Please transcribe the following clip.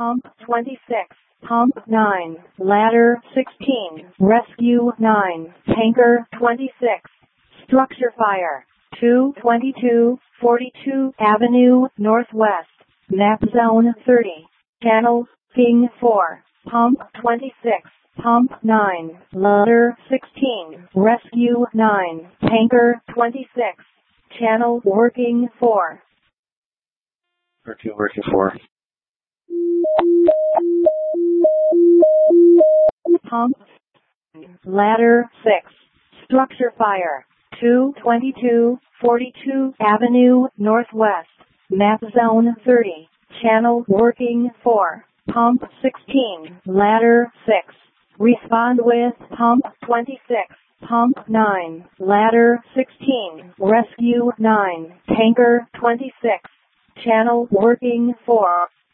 Pump 26, Pump 9, Ladder 16, Rescue 9, Tanker 26, Structure Fire 222, 42 Avenue Northwest, Map Zone 30, Channel Ping 4, Pump 26, Pump 9, Ladder 16, Rescue 9, Tanker 26, Channel Working 4. Working 4. Pump, Ladder 6, Structure Fire, 222, 42 Avenue Northwest, Map Zone 30, Channel Working 4, Pump 16, Ladder 6. Respond with Pump 26, Pump 9, Ladder 16, Rescue 9, Tanker 26, Channel Working 4.